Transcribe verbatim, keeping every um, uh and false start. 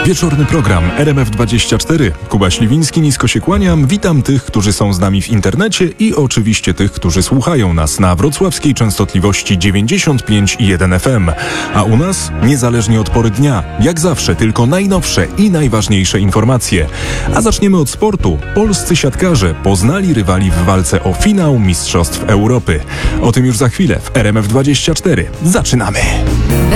Wieczorny program R M F dwadzieścia cztery. Kuba Śliwiński, nisko się kłaniam. Witam tych, którzy są z nami w internecie i oczywiście tych, którzy słuchają nas na wrocławskiej częstotliwości dziewięćdziesiąt pięć i jeden F M. A u nas, niezależnie od pory dnia, jak zawsze tylko najnowsze i najważniejsze informacje. A zaczniemy od sportu. Polscy siatkarze poznali rywali w walce o finał Mistrzostw Europy. O tym już za chwilę w R M F dwadzieścia cztery. Zaczynamy!